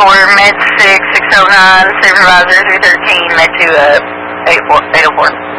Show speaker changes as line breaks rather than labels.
4, Med 6, 609, Supervisor 313, Med 2 up, 804.